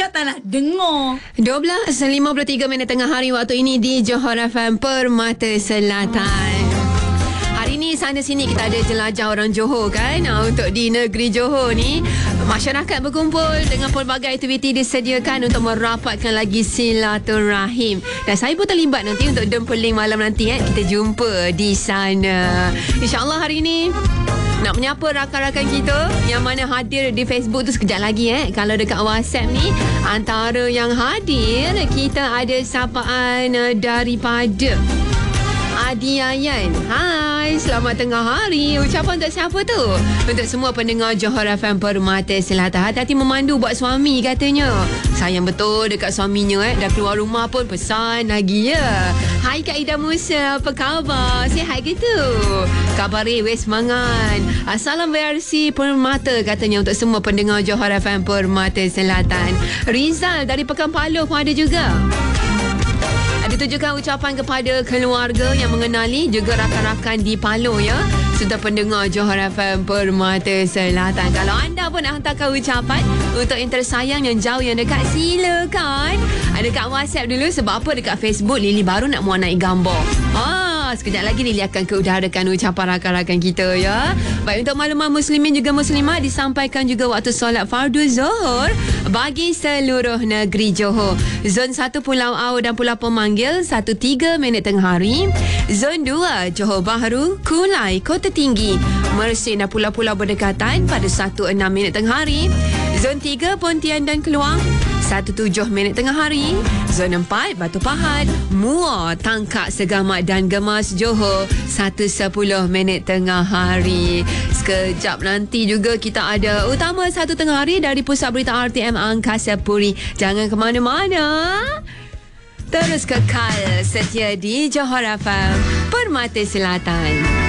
tak nak dengar. 12.53 tengah hari waktu ini di Johor FM Permata Selatan. Hari ni sana sini kita ada jelajah orang Johor kan. Untuk di negeri Johor ni, masyarakat berkumpul dengan pelbagai aktiviti disediakan untuk merapatkan lagi silaturahim. Dan saya pun terlibat nanti untuk dempeling malam nanti. Kita jumpa di sana. InsyaAllah hari ni nak menyapa rakan-rakan kita yang mana hadir di Facebook tu sekejap lagi. Kalau dekat WhatsApp ni, antara yang hadir, kita ada sapaan daripada Adi Ayan. Hai, selamat tengah hari. Ucapan untuk siapa tu? Untuk semua pendengar Johor FM Permata Selatan. Hati-hati memandu buat suami katanya. Sayang betul dekat suaminya. Dah keluar rumah pun pesan lagi ya. Hai Kak Ida Musa, apa khabar? Sihat gitu? Khabar wes semangat. Assalam versi Permata katanya untuk semua pendengar Johor FM Permata Selatan. Rizal dari Pekan Paluh pun ada juga. Ditujukan ucapan kepada keluarga yang mengenali, juga rakan-rakan di Paluh ya. Sudah pendengar Johor FM Permata Selatan. Kalau anda pun nak hantarkan ucapan untuk yang tersayang, yang jauh, yang dekat, silakan. Ada kat WhatsApp dulu. Sebab apa dekat Facebook Lily baru nak muat naik gambar. Sekejap lagi Lily akan keudarakan ucapan rakan-rakan kita ya. Baik, untuk makluman muslimin juga muslimat, disampaikan juga waktu solat fardu Zuhur bagi seluruh negeri Johor. Zon 1 Pulau Au dan Pulau Pemanggil 1.3 minit tengah hari. Zon 2 Johor Bahru, Kulai, Kota Tinggi, Mersing dan pulau-pulau berdekatan pada 1.6 minit tengah hari. Zon 3 Pontian dan Keluang 1.7 minit tengah hari. Zon 4 Batu Pahat, Muar, Tangkak, Segamat dan Gemas Johor 1.10 minit tengah hari. Sekejap nanti juga kita ada utama 1 tengah hari dari Pusat Berita RTM Angkasa Puri. Jangan ke mana-mana. Terus kekal setia di Johor FM Permata Selatan.